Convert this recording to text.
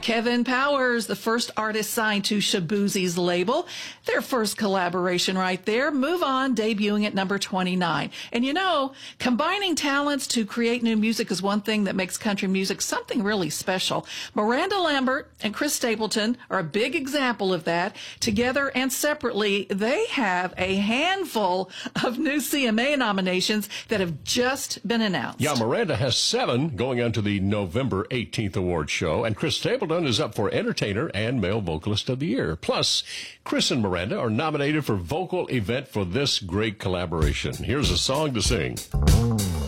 Kevin Powers, the first artist signed to Shaboozie's label. Their first collaboration right there. Move On, debuting at number 29. And you know, combining talents to create new music is one thing that makes country music something really special. Miranda Lambert and Chris Stapleton are a big example of that. Together and separately, they have a handful of new CMA nominations that have just been announced. Yeah, Miranda has 7 going on to the November 18th award show, and Chris Stapleton is up for Entertainer and Male Vocalist of the Year. Plus, Chris and Miranda are nominated for Vocal Event for this great collaboration. Here's a song to sing.